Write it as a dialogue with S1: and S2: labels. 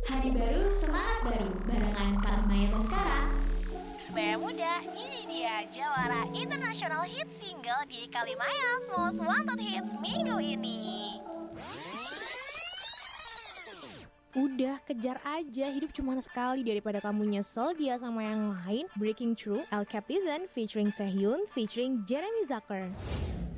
S1: Hari baru, semangat baru, barengan Parmaya Baskara.
S2: Sebaya muda, ini dia jawara International Hit Single di Kalimaya's Most Wanted Hits minggu ini.
S3: Udah, kejar aja, hidup cuma sekali. Daripada kamu nyesel dia sama yang lain. Breaking Through, El Capizan featuring Taehyun featuring Jeremy Zucker.